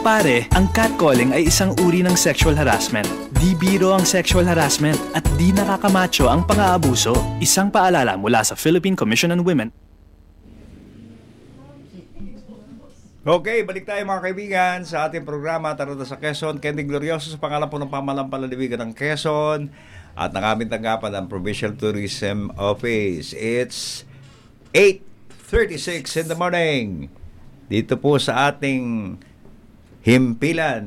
Pare, ang catcalling ay isang uri ng sexual harassment. Di biro ang sexual harassment at di nakakamacho ang pang-aabuso. Isang paalala mula sa Philippine Commission on Women. Okay, balik tayo mga kaibigan sa ating programa Taranta sa Quezon. Candy Glorioso sa pangalan po ng Pamalampalaliwigan ng Quezon at ng aming tanggapan ng Provincial Tourism Office. It's 8:36 in the morning. Dito po sa ating himpilan,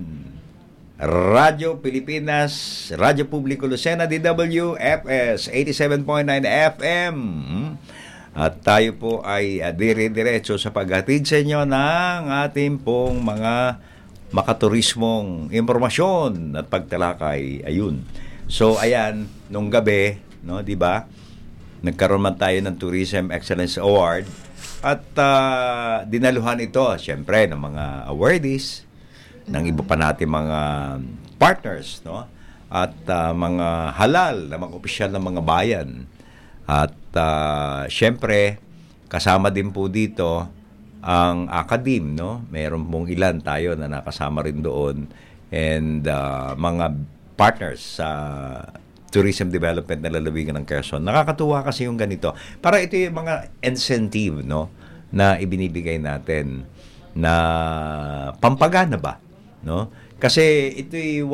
Radyo Pilipinas, Radyo Publiko Lucena, DWFS 87.9 FM. At tayo po ay dire-diretso sa paghatid sa inyo ng ating pong mga makaturismong impormasyon at pagtalakay. Ayun. So ayan, nung gabi, no, 'di ba? Nagkaroon man tayo ng Tourism Excellence Award at dinaluhan ito siyempre ng mga awardees ng iba pa natin mga partners, no? At mga halal na mga opisyal ng mga bayan. At siyempre, kasama din po dito ang Akadim, no? Meron pong ilan tayo na nakasama rin doon and mga partners sa tourism development na lalawigan ng Quezon. Nakakatuwa kasi yung ganito. Para ito yung mga incentive, no, na ibinibigay natin na pampagana ba, no? Kasi ito yung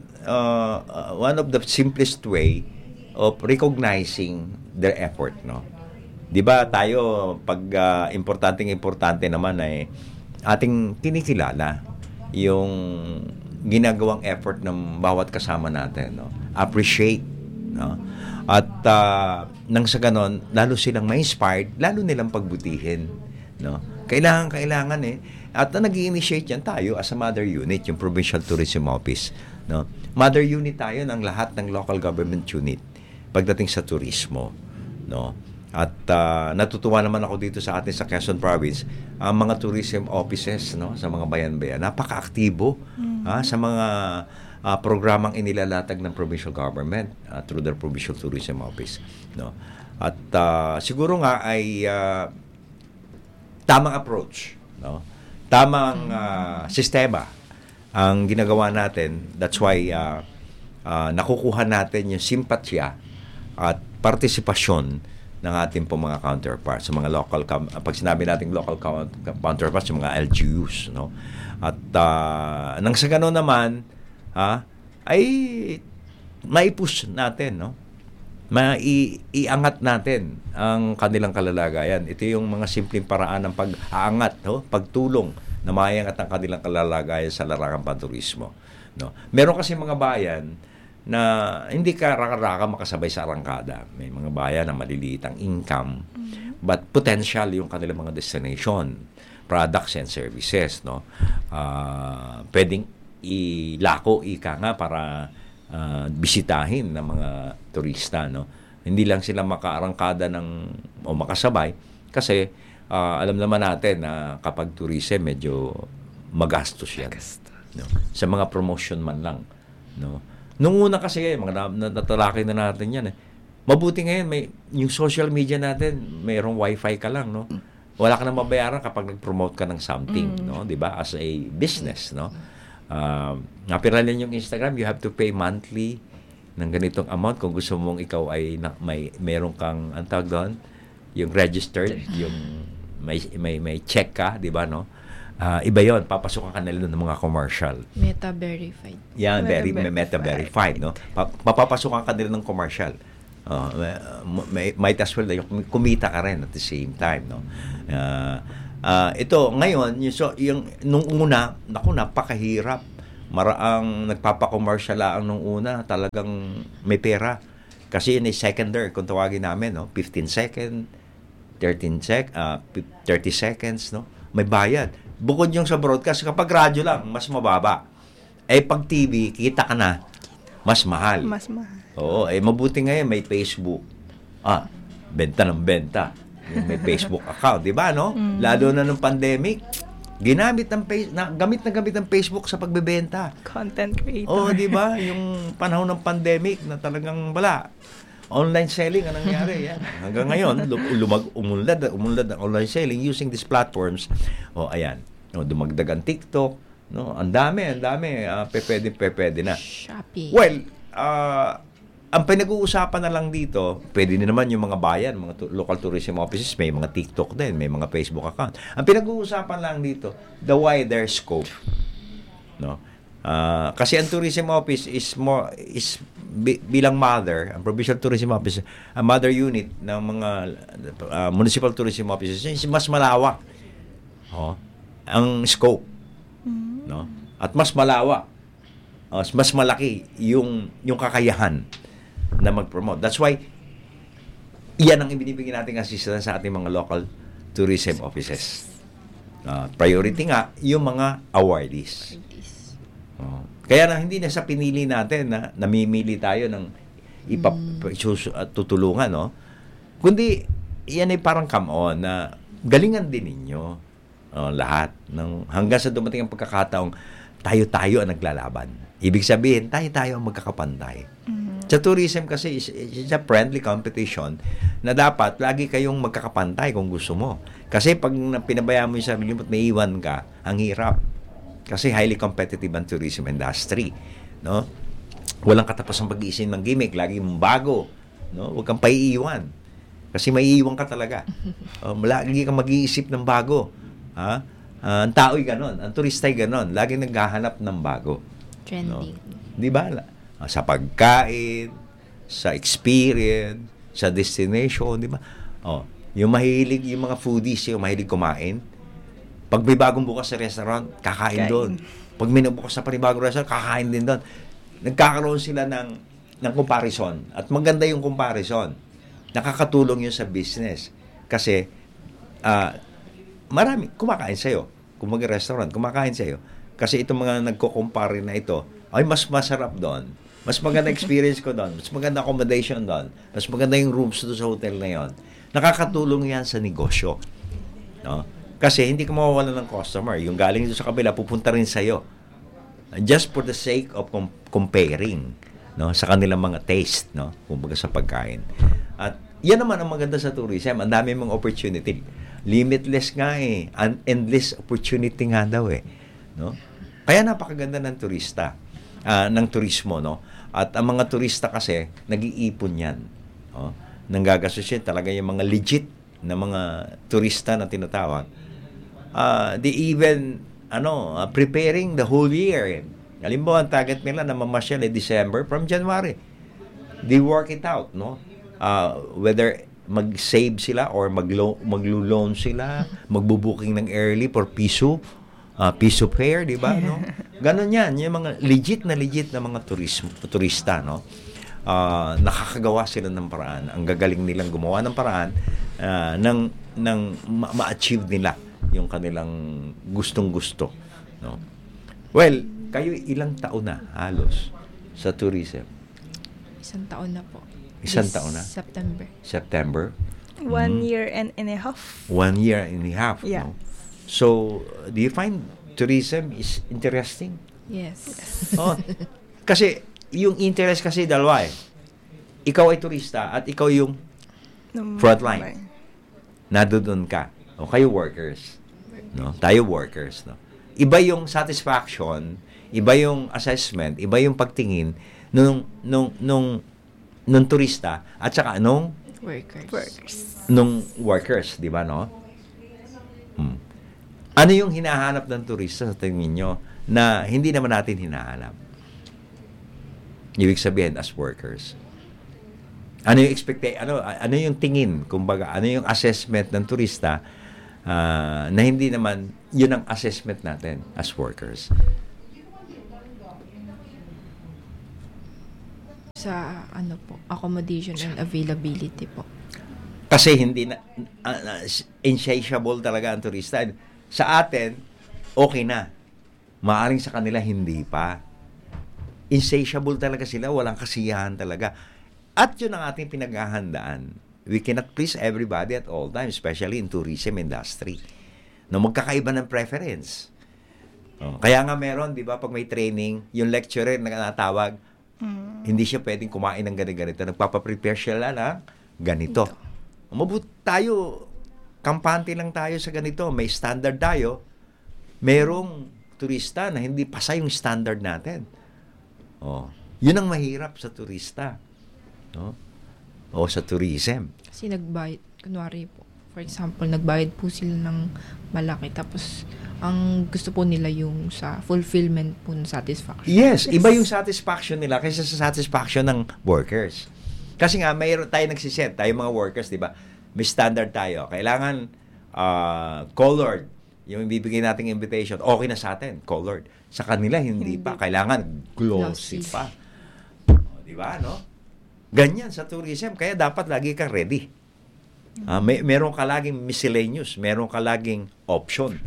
one of the simplest way of recognizing their effort, no? 'Di ba tayo pag importante naman ay ating kinikilala yung ginagawang effort ng bawat kasama natin, no? Appreciate, no? At nang sa ganon, lalo silang ma-inspired, lalo nilang pagbutihin, no? Kailangan at nag-i-initiate yan tayo as a mother unit, yung Provincial Tourism Office, no? Mother unit tayo ng lahat ng local government unit pagdating sa turismo, no? At natutuwa naman ako dito sa atin sa Quezon Province, ang mga tourism offices, no, sa mga bayan-bayan, napaka-aktibo sa mga programang inilalatag ng provincial government through their Provincial Tourism Office, no? At siguro nga ay tamang approach, no? Tamang sistema ang ginagawa natin. That's why nakukuha natin yung simpatya at partisipasyon ng ating po mga counterparts, sa mga local, pag sinabi nating local counterparts, yung mga LGUs, no? At nang sa gano'n naman, ay maipush natin, no? Iangat natin ang kanilang kalalagayan. Ito yung mga simpleng paraan ng pag-aangat, no? Pagtulong na maiangat ang kanilang kalalagayan sa larangang panturismo, no? Meron kasi mga bayan na hindi ka raka-raka makasabay sa arangkada. May mga bayan na maliliit ang income, but potential yung kanilang mga destination, products and services, no? Pwedeng ilako, para bisitahin ng mga turista, no? Hindi lang sila makaarangkada o makasabay kasi alam naman natin na kapag tourism medyo magastos yan. No? Sa mga promotion man lang, no? Nung una kasi, mga natalakay na natin yan. Mabuti ngayon, yung social media natin, mayroong wifi ka lang, no? Wala ka nang mabayaran kapag nag-promote ka ng something, no? 'Di ba? As a business, no? Napiralan yung Instagram, you have to pay monthly ng ganitong amount kung gusto mong ikaw ay mayroon kang, ang tawag doon, yung registered, yung may check ka, 'di ba, no? Iba yon, papasukan ka nila ng mga commercial. Meta-verified. Yan, meta-verified, no? Papapasukan ka nila ng commercial. Might as well, kumita ka rin at the same time, no? Ito, ngayon, nung una, napakahirap. Maraang nagpapa-commercial lang nung una, talagang may pera. Kasi yun ay secondary, kung tawagin namin, no? 15 second, 30 seconds, no? May bayad. Bukod yung sa broadcast, kapag radyo lang, mas mababa. Pag TV, kita ka na, mas mahal. Mas mahal. Oo, mabuti ngayon, may Facebook. Benta ng benta. May Facebook account, di ba, no? Lalo na nung pandemic, gamit ng Facebook sa pagbebenta. Content creator. Oo, di ba? Yung panahon ng pandemic na talagang wala. Online selling ang nangyari yan. Hanggang ngayon, umunlad ang online selling using these platforms. Ayan. Dumagdag ang TikTok, No, ang dami. Pwede na. Shopee. Well, ang pinag-uusapan na lang dito, pwede din naman yung mga bayan, mga local tourism offices, may mga TikTok din, may mga Facebook account. Ang pinag-uusapan lang dito, the wider scope. No? Kasi ang tourism office bilang mother, ang provincial tourism office, ang mother unit ng mga municipal tourism offices is mas malawak. Ang scope. No? At mas malawak. Mas malaki yung kakayahan na mag-promote. That's why iyan ang ibinibigay nating assistance sa ating mga local tourism offices. Priority nga yung mga awardees. Kaya na hindi na sa pinili natin na namimili tayo ng tutulungan, no? Kundi iyan ay parang come on na galingan din ninyo lahat hanggang sa dumating ang pagkakataong tayo ang naglalaban. Ibig sabihin, tayo ang magkakapantay. Sa tourism kasi, it's a friendly competition na dapat lagi kayong magkakapantay kung gusto mo. Kasi pag pinabayaan mo yung sarili mo at naiwan ka, ang hirap. Kasi highly competitive ang tourism industry. No? Walang katapos ang pag-iisip ng gimmick. Lagi mong bago. No? Huwag kang paiiwan. Kasi maiiwan ka talaga. Lagi kang mag-iisip ng bago. Ang tao'y ganon. Ang turista'y ganon. Lagi naghahanap ng bago. Trending. No? Di ba? Sa pagkain, sa experience, sa destination, di ba? Yung mahilig, yung mga foodies, yung mahilig kumain, pag may bagong bukas sa restaurant, kakain doon. Pag may nabukas sa panibagong restaurant, kakain din doon. Nagkakaroon sila ng comparison. At maganda yung comparison. Nakakatulong yun sa business. Kasi, marami, kumakain sa'yo. Kung mag-restaurant, kumakain sa'yo. Kasi itong mga nagko-compare na ito, ay mas masarap doon. Mas maganda experience ko doon. Mas maganda accommodation doon. Mas maganda yung rooms doon sa hotel na yon. Nakakatulong yan sa negosyo. No? Kasi hindi ka mawawala ng customer. Yung galing doon sa kabila, pupunta rin sa'yo. Just for the sake of comparing, no, sa kanilang mga taste, no, kumbaga sa pagkain. At yan naman ang maganda sa tourism. Ang dami mong opportunity. Limitless nga eh. Endless opportunity nga daw eh. No? Kaya napakaganda ng turista. Ng turismo, no? At ang mga turista kasi, nag-iipon yan. Nanggagastos yan talaga yung mga legit na mga turista na tinatawag. They even, preparing the whole year. Halimbawa, ang target nila na mamasyal December from January. They work it out, no? Whether mag-save sila or maglo-loan sila, magbubuking ng early for piso fare, di ba? No? Ganon yan. Yung mga legit na mga turista, no? Nakakagawa sila ng paraan. Ang gagaling nilang gumawa ng paraan nang ma-achieve nila yung kanilang gustong-gusto. No? Well, kayo ilang taon na halos sa tourism? 1 taon na po. 1 taon na? September. 1 year and a half. 1 year and a half. Yeah. No? So, do you find tourism is interesting? Yes. Kasi, yung interest kasi dalawa eh. Ikaw ay turista at ikaw yung frontline. Nadoon ka. O kayo workers. No? Tayo workers. No? Iba yung satisfaction, iba yung assessment, iba yung pagtingin nung turista at saka nung workers, di ba, no? Ano yung hinahanap ng turista sa tingin nyo na hindi naman natin hinahanap? Ibig sabihin as workers. Ano yung ano yung tingin, kumbaga, ano yung assessment ng turista na hindi naman yun ang assessment natin as workers? Sa accommodation and availability po. Kasi hindi na insatiable talaga ang turista. Sa atin, okay na. Maaring sa kanila hindi pa. Insatiable talaga sila, walang kasiyahan talaga. At yun ang ating pinaghahandaan. We cannot please everybody at all times, especially in tourism industry. No, magkakaiba ng preference. Kaya nga meron, di ba, pag may training, yung lecturer na natawag, hindi siya pwedeng kumain ng ganito. Nagpapaprepare siya lang ng ganito. Mabuti tayo, kampante lang tayo sa ganito. May standard tayo. Merong turista na hindi pasa yung standard natin. Oh, yun ang mahirap sa turista. No? O sa tourism. Kasi nagbayad, kunwari po, for example, nagbayad po sila ng malaki tapos ang gusto po nila yung sa fulfillment po ng satisfaction. Yes, iba yung satisfaction nila kaysa sa satisfaction ng workers. Kasi nga, mayroon tayo nagsiset, tayo mga workers, di ba? May standard tayo. Kailangan colored. Yung ibibigay nating invitation, okay na sa atin, colored. Sa kanila, hindi pa. Kailangan glossy Glossy. pa. O, di ba, no? Ganyan sa tourism. Kaya dapat lagi kang ready. Meron ka laging miscellaneous. Meron ka laging option.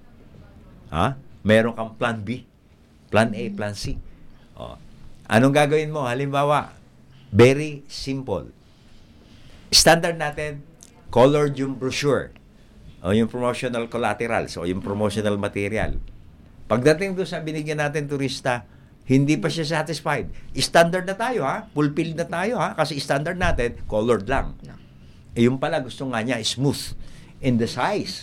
Meron kang plan B. Plan A, plan C. O, anong gagawin mo? Halimbawa, very simple. Standard natin, colored yung brochure. O yung promotional collaterals o yung promotional material. Pagdating doon sa binigyan natin turista, hindi pa siya satisfied. Standard na tayo, fulfilled na tayo, kasi standard natin, colored lang. Yung pala, gusto nga niya smooth in the size.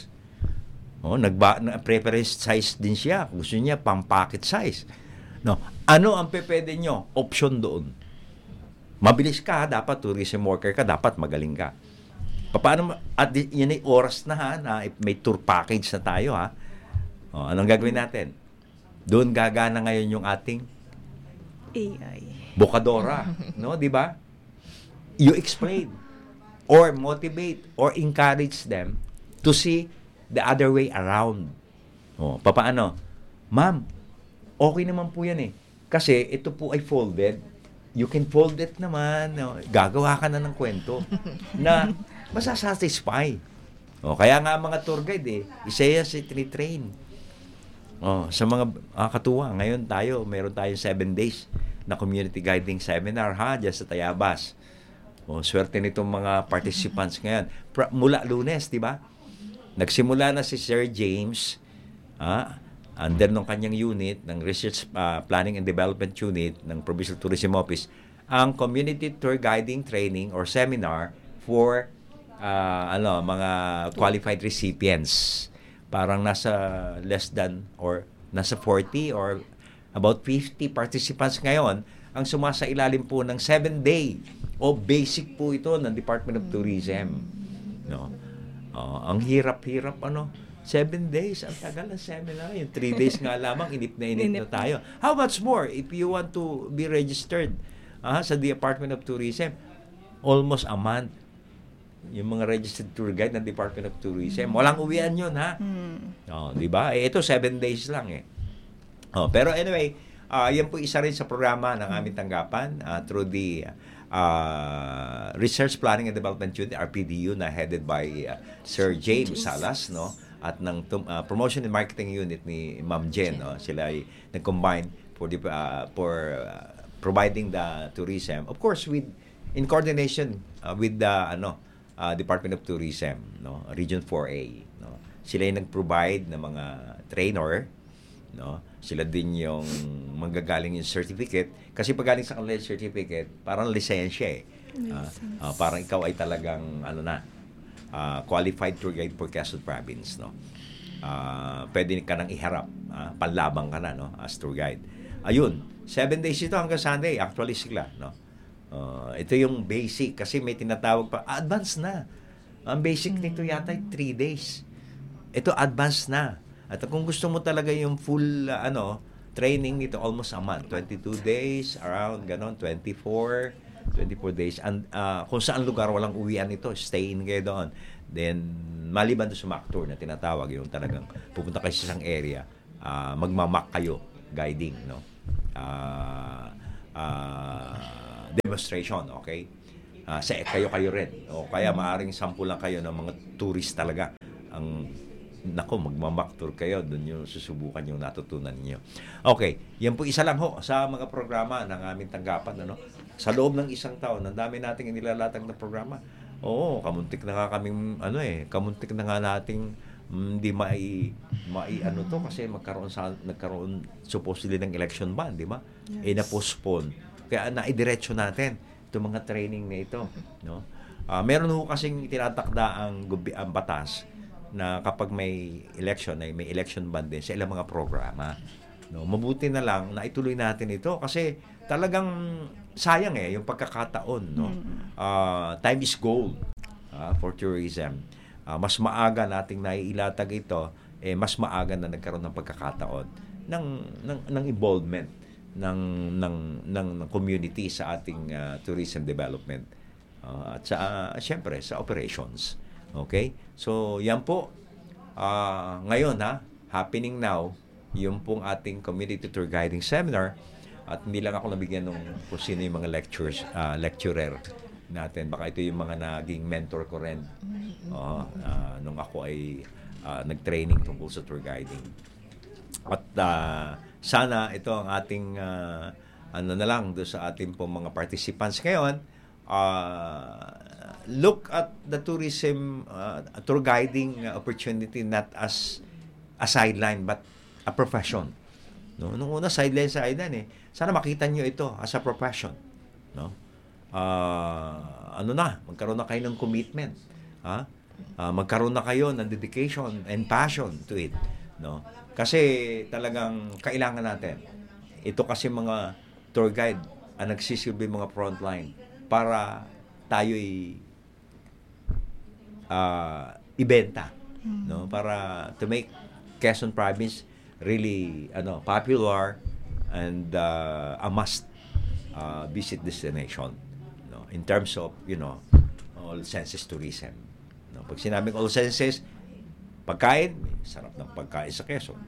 Preference size din siya. Gusto niya pang pocket size. No. Ano ang pwede nyo? Option doon. Mabilis ka, dapat tourism worker ka, dapat magaling ka. Paano, at yan ay oras na na may tour package na tayo anong gagawin natin? Doon gagana ngayon yung ating AI. Bokadora, no, di ba? You explain or motivate or encourage them to see the other way around. Paano? Ma'am, okay naman po yan kasi ito po ay folded. You can fold it naman. Gagawa ka na ng kwento na masasatisfy. Kaya nga mga tour guide isa yan si train. Sa mga katuwa, ngayon meron tayong 7 days na community guiding seminar dyan sa Tayabas. Swerte nitong mga participants ngayon. Mula Lunes, di ba? Nagsimula na si Sir James, under ng kanyang unit, ng Research Planning and Development Unit ng Provincial Tourism Office, ang community tour guiding training or seminar for mga qualified recipients. Parang nasa less than or nasa 40 or about 50 participants ngayon ang sumasailalim po ng 7-day o basic po ito ng Department of Tourism. No? Ang hirap-hirap 7 days, ang tagal ng seminar. Yung 3 days nga lamang, inip na tayo. How much more if you want to be registered sa Department of Tourism? Almost a month. Yung mga registered tour guide ng Department of Tourism. Walang uwian yun, di ba? Ito, 7 days lang pero anyway, yan po isa rin sa programa ng aming tanggapan through the Research Planning and Development Unit, RPDU, na headed by Sir James Salas, no? At ng Promotion and Marketing Unit ni Ma'am Jen. Sila ay nag-combine for providing the tourism. Of course, in coordination with the Department of Tourism, no, Region 4A, no. Sila yung nag-provide ng mga trainer, no. Sila din yung manggagaling yung certificate kasi pag galing sa kanila yung certificate, parang lisensya parang ikaw ay talagang qualified tour guide for Quezon Province, no. Pwede ka nang iharap, panlabang ka na, no, as tour guide. Ayun, 7 days ito hanggang Sunday, actually sila, no. Ito yung basic kasi may tinatawag pa advance na. Ang basic nito yata ay 3 days. Ito advance na. At kung gusto mo talaga yung full training nito, almost a month, 22 days, around ganon, 24 days. And kung saan lugar walang uwian ito, stay in kayo doon. Then maliban doon sa mock tour na tinatawag, yung talagang pupunta kayo sa isang area, magmamak kayo guiding, no. Demonstration, okay? Kayo rin. O kaya maaring sample lang kayo ng mga tourist talaga. Magmamak tour kayo, doon yung susubukan yung natutunan niyo. Okay, yan po isa lang sa mga programa ng aming tanggapan, Sa loob ng isang taon, ang dami nating inilalatag na programa. Kamuntik na nga kaming kamuntik na nga nating hindi to kasi nagkaroon supposedly ng election ban, di ba? Yes. Na-postpone. Kaya naidiretso natin itong mga training na ito, no? Meron kasing tinatakda ang batas na kapag may election ay may election ban din sa ilang mga programa. No, mabuti na lang na ituloy natin ito kasi talagang sayang yung pagkakataon, no. Time is gold for tourism. Mas maaga nating naiilatag ito, mas maaga na nagkaroon ng pagkakataon ng involvement ng community sa ating tourism development at sa syempre sa operations. Okay? So, yan po ngayon happening now yung pong ating community tour guiding seminar at hindi lang ako nabigyan ng kung sino yung mga lecturer natin. Baka ito yung mga naging mentor ko rin nung ako ay nag-training tungkol sa tour guiding. At sana ito ang ating ano na lang do sa ating pong mga participants ngayon. Look at the tourism tour guiding opportunity not as a sideline but a profession. No, nung una sideline sana makita niyo ito as a profession, no? Magkaroon na kayo ng commitment, magkaroon na kayo ng dedication and passion to it, no? Kasi talagang kailangan natin. Ito kasi mga tour guide ang nagsisilbi mga frontline para tayo'y ibenta, no? Para to make Quezon Province really popular and a must visit destination, no? In terms of all senses tourism, no? Pag sinabing all senses, pagkain, may sarap ng pagkain sa Quezon.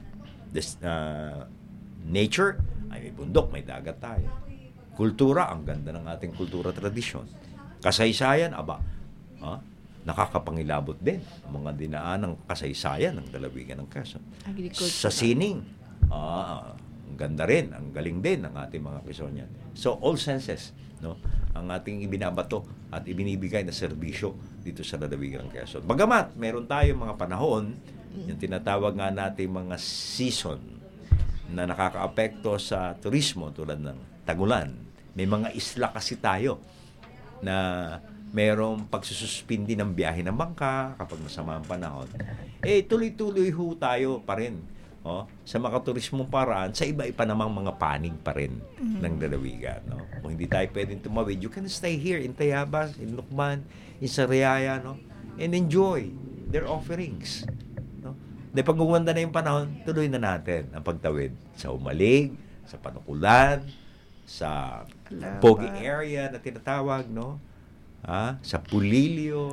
Nature, ay may bundok, may dagat tayo. Kultura, ang ganda ng ating kultura tradisyon. Kasaysayan, nakakapangilabot din ang mga dinaan ng kasaysayan ng dalawigan ng Quezon. Sa sining, ang ganda rin, ang galing din ng ating mga Quezonian. So, all senses, no, ang ating ibinabato at ibinibigay na serbisyo dito sa lalawigan ng Quezon. Bagamat, meron tayong mga panahon, yung tinatawag nga natin mga season na nakakaapekto sa turismo tulad ng tagulan. May mga isla kasi tayo na merong pagsususpindi ng biyahe ng bangka kapag masama ang panahon. Tuloy-tuloy tayo pa rin sa mga turismong paraan sa iba-iba namang mga panig pa rin ng lalawigan. No? Kung hindi tayo pwedeng tumawid, you can stay here in Tayabas, in Lucban, in Sariaya, no? And enjoy their offerings. No? De pag gumanda na yung panahon, tuloy na natin ang pagtawid sa Umalig, sa Panukulan, sa Pogi area na tinatawag, no? Sa Pulilio,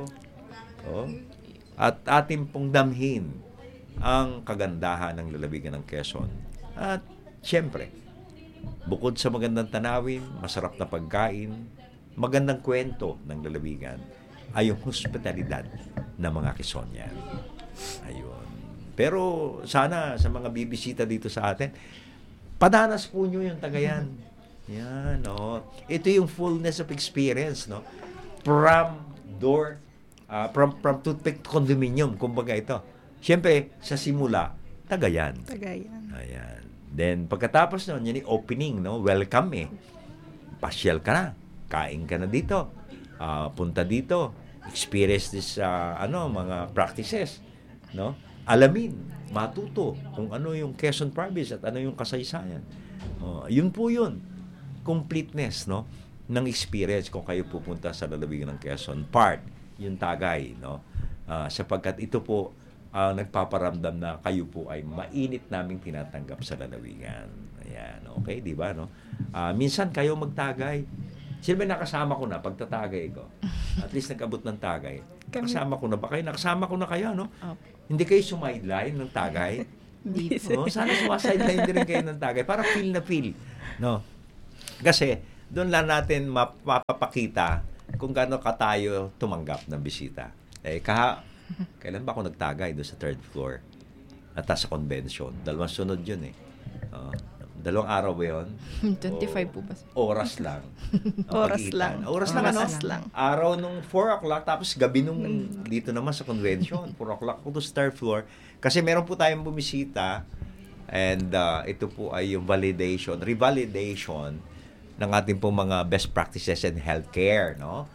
at ating pong damhin ang kagandahan ng lalawigan ng Quezon. At siyempre, bukod sa magandang tanawin, masarap na pagkain, magandang kwento ng lalawigan ay yung hospitalidad ng mga Quezonian. Ayun. Pero sana sa mga bibisita dito sa atin, padanas po nyo yung Tagayan. Yan, no. Ito yung fullness of experience, no. From toothpick to condominium, kumbaga ito. Siyempre, sa simula, Tagayan. Ayan. Then, pagkatapos nun, yun yung opening, no? Welcome, pasyal ka na. Kain ka na dito. Punta dito. Experience this, mga practices, no? Alamin, matuto kung ano yung Quezon Province at ano yung kasaysayan. Yun po yun. Completeness, no, ng experience kung kayo pupunta sa lalawigan ng Quezon. Part, yung Tagay, no, sapagkat ito po nagpaparamdam na kayo po ay mainit naming tinatanggap sa lalawigan. Ayan, okay, di ba, no? Minsan kayo magtagay. Sino ba nakasama ko na pagtatagay ko? At least nag-abot ng tagay. Nakasama ko na ba kayo? Nakasama ko na kayo, no? Hindi kayo sumideline ng tagay? Hindi po. Sana sumasideline din rin kayo ng tagay para feel na feel, no? Kasi doon lang natin mapapakita kung gaano ka tayo tumanggap ng bisita. Kailan ba ako nagtagay doon sa 3rd floor at sa convention? 2 sunod yun 2 araw ba yun? 25 po ba? Oras lang. Oras lang. Oras lang. Araw nung 4 o'clock, tapos gabi nung dito naman sa convention. 4 o'clock ko to 3rd floor. Kasi meron po tayong bumisita and ito po ay yung revalidation ng ating pong mga best practices in healthcare, no?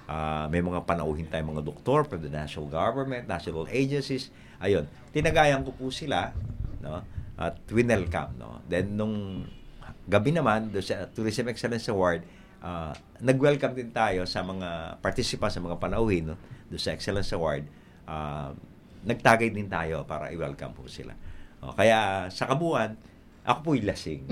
May mga panauhin tayong mga doktor from the national government, national agencies. Ayun, tinagayan ko po sila, no? At winelcome, no? Then nung gabi naman do sa Tourism Excellence Award, nag-welcome din tayo sa mga participants sa mga panauhin, no? Do sa Excellence Award. Nagtagay din tayo para i-welcome po sila. Kaya sa kabuuan, ako po'y lasing.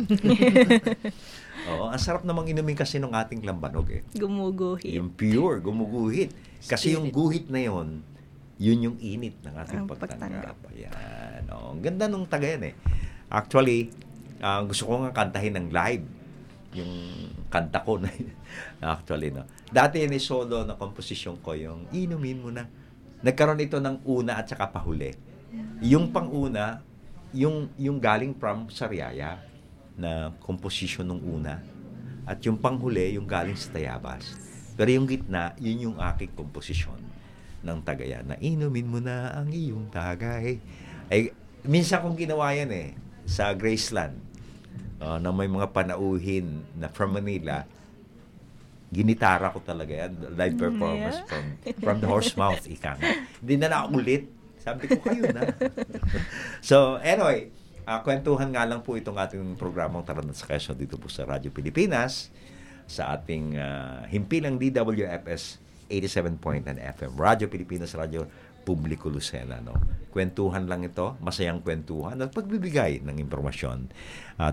Ang sarap namang inumin kasi ng ating lambanog eh. Gumuguhit. Yung pure, gumuguhit. Kasi yung guhit na yun yung init ng ating pagtanggap. Ayan. Ang ganda nung tagayan eh. Actually, gusto ko nga kantahin ng live yung kanta ko na actually, no. Dati yun solo na komposisyon ko, yung inumin mo na. Nagkaroon ito ng una at saka pahuli. Yung pang-una, yung galing from Sariaya na komposisyon ng una, at yung panghuli, yung galing sa Tayabas. Pero yung gitna, yun yung aking komposisyon ng tagayan, na inumin mo na ang iyong tagay. Ay, minsan kong ginawa yan eh, sa Graceland, na may mga panauhin na from Manila, ginitara ko talaga yan, live performance from the horse mouth, ika nga. Hindi na naulit. Sabi ko, kayo na. So, anyway, kwentuhan nga lang po itong ating programang Tara na sa Quezon dito po sa Radyo Pilipinas, sa ating himpilang DWFS 87.9 FM. Radyo Pilipinas, Radyo Publiko Lucena. No? Kwentuhan lang ito, masayang kwentuhan at pagbibigay ng impormasyon. At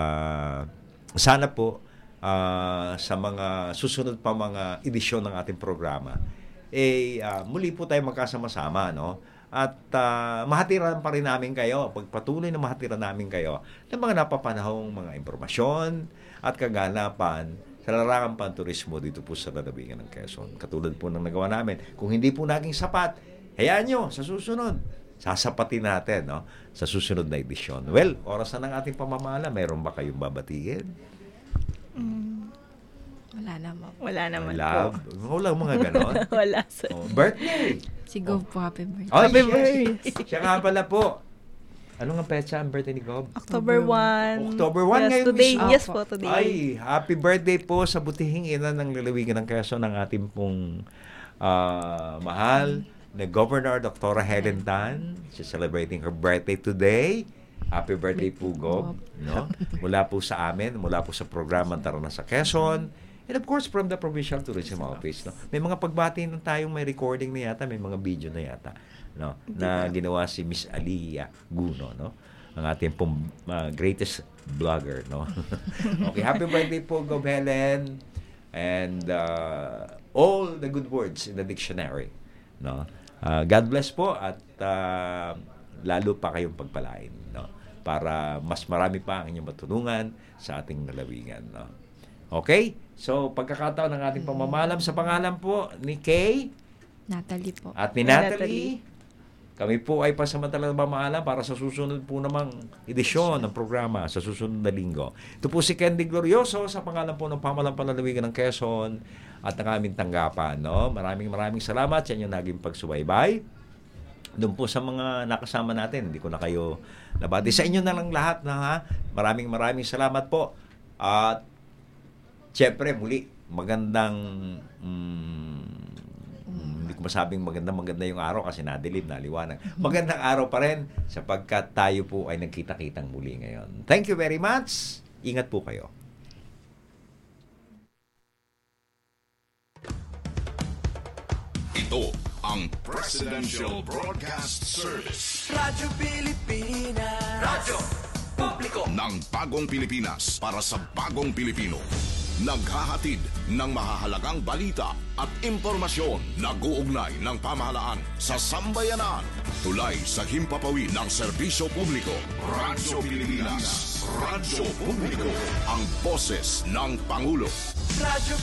sana po, sa mga susunod pa mga edisyon ng ating programa, muli po tayo magkasama-sama, no? At mahatiran pa rin namin kayo, pagpatuloy na mahatiran namin kayo ng mga napapanahong mga impormasyon at kaganapan sa larangan panturismo dito po sa lalawigan ng Quezon. Katulad po ng nagawa namin. Kung hindi po naging sapat, hayaan nyo, sa susunod, sasapatin natin, no? Sa susunod na edisyon. Well, oras na ng ating pamamala. Mayroon ba kayong babatiin? Wala naman. Wala naman Love. po. Wala mga ganon. Wala, sir. Birthday. Si Gov po, happy birthday. Oh, Happy yes. birthday. Siya nga pala po. Ano nga petsa ang birthday ni Gob? October 1. October 1 yes, ngayon today. mismo. Yes po, today. Ay, happy birthday po sa butihing ina ng lalawigan ng Quezon, ng ating pong mahal na Governor Dr. Helen Tan. She's celebrating her birthday today. Happy birthday po, Gob. No? Mula po sa amin, mula po sa programa Tara na sa Quezon. And of course, from the Provincial Tourism Office. No? May mga pagbati na tayong may recording na yata, may mga video na yata, no? Na ginawa si Miss Alia Guno, no? Ang ating pong greatest blogger, no? Okay, happy birthday po, Gob Helen. And all the good words in the dictionary, no? God bless po at lalo pa kayong pagpalain, no? Para mas marami pa ang inyong matulungan sa ating lalawigan, no? Okay? So, pagkakataon ng ating pamamalam sa pangalan po ni Kay Natalie po. at ni Natalie. Kami po ay pasamantalang mamaalam para sa susunod po namang edisyon ng programa sa susunod na linggo. Ito po si Candy Glorioso sa pangalan po ng Pamalang Panlalawigan ng Quezon at ng aming tanggapan, no? Maraming salamat sa inyong naging pagsubaybay. Doon po sa mga nakasama natin, hindi ko na kayo nabati. Sa inyo na lang lahat na ha. Maraming salamat po. At siyempre, muli, magandang hindi ko masabing maganda yung araw kasi nadilim, naliwanag. Magandang araw pa rin sapagkat tayo po ay nagkita-kitang muli ngayon. Thank you very much. Ingat po kayo. Ito ang Presidential Broadcast Service. Radyo Pilipinas. Radyo Publiko ng bagong Pilipinas para sa bagong Pilipino. Naghahatid ng mahahalagang balita at impormasyon na guugnay ng pamahalaan sa sambayanan. Tulay sa himpapawid ng serbisyo publiko. Radyo Pilipinas. Radyo Publiko. Ang boses ng Pangulo. Radyo